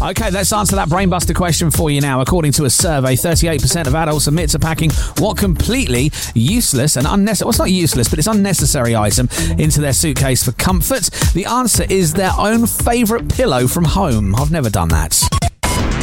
Okay, let's answer that brainbuster question for you now. According to a survey, 38% of adults admit to packing what completely useless and unnecessary, well, it's not useless, but it's unnecessary item into their suitcase for comfort. The answer is their own favourite pillow from home. I've never done that.